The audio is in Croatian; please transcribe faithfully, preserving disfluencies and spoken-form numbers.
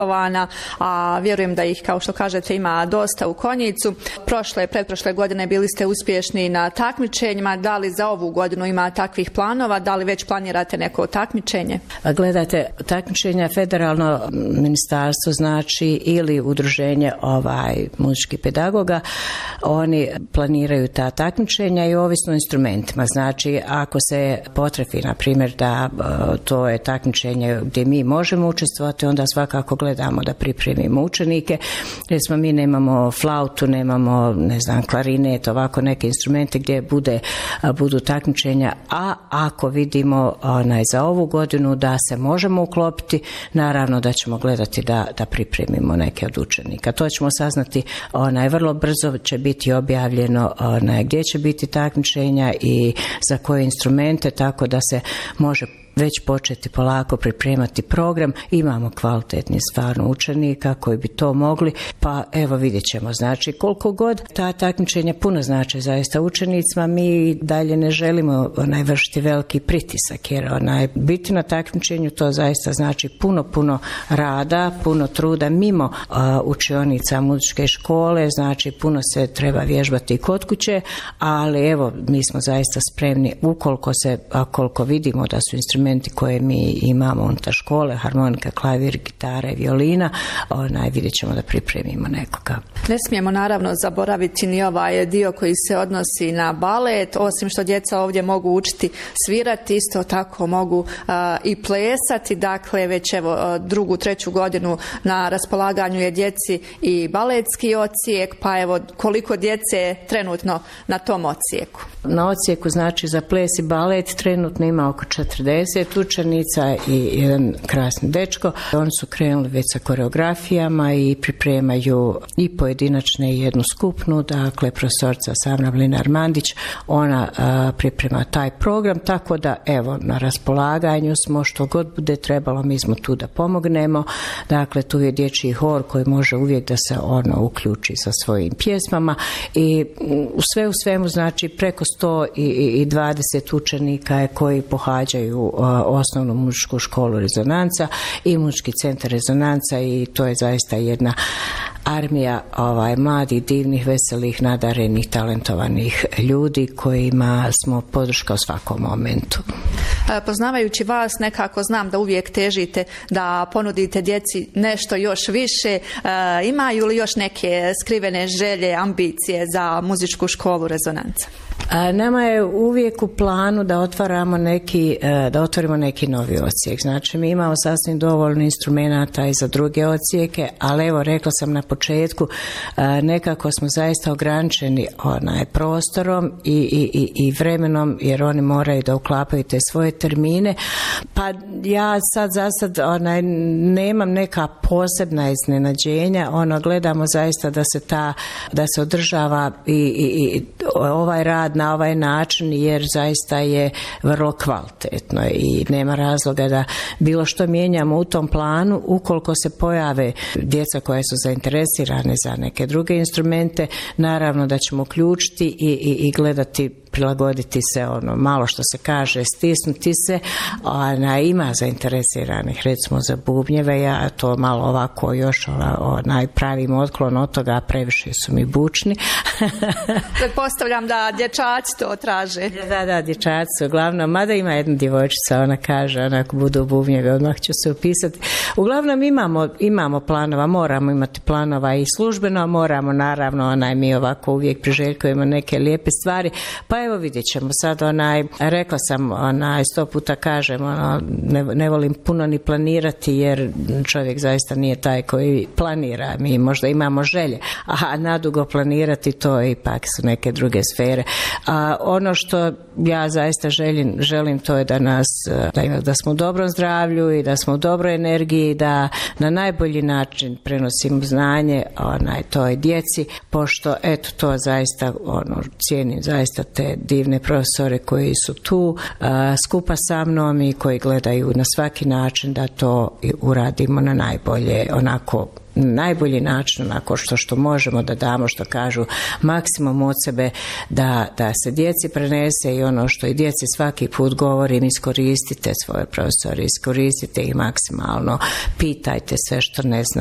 a vjerujem da ih, kao što kažete, ima dosta u Konjicu. Prošle, pretprošle godine bili ste uspješni na takmičenjima. Da li za ovu godinu ima takvih planova? Da li već planirate neko takmičenje? Gledajte, takmičenja federalno ministarstvo znači ili udruženje ovaj muzičkih pedagoga, oni planiraju ta takmičenja i ovisno o instrumentima. Znači, ako se potrefi, na primjer, da to je takmičenje gdje mi možemo učestvovati, onda svakako gledamo da pripremimo učenike. Recimo, mi nemamo flautu, nemamo, ne znam, klarinet, ovako neke instrumente gdje bude, budu takmičenja, a ako vidimo onaj, za ovu godinu da se možemo uklopiti, naravno da ćemo gledati da, da pripremimo neke od učenika. To ćemo saznati, onaj, vrlo brzo će biti objavljeno onaj, gdje će biti takmičenja i za koje instrumente, tako da se može već početi polako pripremati program. Imamo kvalitetni stvarno učenika koji bi to mogli, pa evo vidjet ćemo. Znači, koliko god ta takmičenja puno znači zaista učenicima, mi dalje ne želimo onaj vršiti veliki pritisak, jer onaj biti na takmičenju to zaista znači puno, puno rada, puno truda mimo uh, učionica muzičke škole, znači puno se treba vježbati i kod kuće, ali evo mi smo zaista spremni ukoliko se, koliko vidimo da su instrumenti koje mi imamo unutar škole, harmonika, klavir, gitara i violina, onaj, vidjet ćemo da pripremimo nekoga. Ne smijemo naravno zaboraviti ni ovaj dio koji se odnosi na balet, osim što djeca ovdje mogu učiti svirati, isto tako mogu uh, i plesati, dakle već evo drugu, treću godinu na raspolaganju je djeci i baletski odsjek, pa evo koliko djece je trenutno na tom odsjeku? Na odsjeku, znači, za ples i balet trenutno ima oko četrdeset učenica i jedan krasni dečko. Oni su krenuli već sa koreografijama i pripremaju i pojedinačne i jednu skupnu, dakle profesorica Savna Mlinar-Mandić, ona a, priprema taj program, tako da evo na raspolaganju smo, što god bude trebalo, mi smo tu da pomognemo. Dakle, tu je dječji hor koji može uvijek da se ono uključi sa svojim pjesmama i u sve u svemu, znači, preko sto dvadeset učenika je koji pohađaju osnovnu muzičku školu Rezonanca i muzički centar Rezonanca, i to je zaista jedna armija ovaj, mladih, divnih, veselih, nadarenih, talentovanih ljudi kojima smo podrška u svakom momentu. Poznavajući vas, nekako znam da uvijek težite da ponudite djeci nešto još više. Imaju li još neke skrivene želje, ambicije za muzičku školu Rezonanca? A nama je uvijek u planu da otvaramo neki, da otvorimo neki novi odsjek. Znači, mi imamo sasvim dovoljno instrumenata i za druge odsjeke, ali evo, rekla sam na početku, nekako smo zaista ograničeni onaj prostorom i, i, i vremenom, jer oni moraju da uklapaju te svoje termine. Pa ja sad za sad onaj, nemam neka posebna iznenađenja, ono, gledamo zaista da se ta, da se održava i, i, i ovaj rad na ovaj način, jer zaista je vrlo kvalitetno i nema razloga da bilo što mijenjamo u tom planu. Ukoliko se pojave djeca koja su zainteresirane za neke druge instrumente, naravno da ćemo uključiti i, i, i gledati, prilagoditi se, ono, malo što se kaže, stisnuti se, ona ima zainteresiranih, recimo za bubnjeve, ja to malo ovako još onaj pravim otklon od toga, previše su mi bučni. Pretpostavljam da dječaci to traže. Da, da, dječaci su uglavnom, mada ima jedna djevojčica, ona kaže, ona, ako budu bubnjeve, odmah ću se upisati. Uglavnom imamo, imamo planova, moramo imati planova i službeno, moramo naravno, onaj, mi ovako uvijek priželjkujemo neke lijepe stvari, pa evo vidjet ćemo sad, onaj, rekla sam, onaj, sto puta kažem, ono, ne, ne volim puno ni planirati, jer čovjek zaista nije taj koji planira, mi možda imamo želje, a nadugo planirati, to ipak su neke druge sfere. A ono što ja zaista želim, želim to je da nas, da, da smo u dobrom zdravlju i da smo u dobroj energiji, da na najbolji način prenosimo znanje onaj, toj djeci, pošto eto to zaista ono, cijenim zaista te divne profesore koji su tu a, skupa sa mnom i koji gledaju na svaki način da to uradimo na najbolje, onako najbolji način, onako što, što možemo da damo, što kažu, maksimum od sebe, da, da se djeci prenese i ono što i djeci svaki put govorim, iskoristite svoje profesore, iskoristite ih maksimalno, pitajte sve što ne znate.